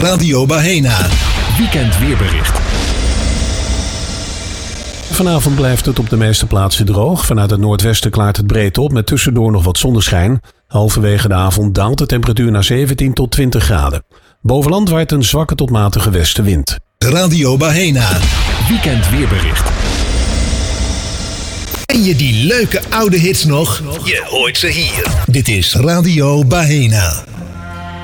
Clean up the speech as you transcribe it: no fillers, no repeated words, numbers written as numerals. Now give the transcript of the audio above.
Radio Bahena. Weekend weerbericht. Vanavond blijft het op de meeste plaatsen droog. Vanuit het noordwesten klaart het breed op met tussendoor nog wat zonneschijn. Halverwege de avond daalt de temperatuur naar 17 tot 20 graden. Bovenland waait een zwakke tot matige westenwind. Radio Bahena. Weekend weerbericht. Ken je die leuke oude hits nog? Je hoort ze hier. Dit is Radio Bahena.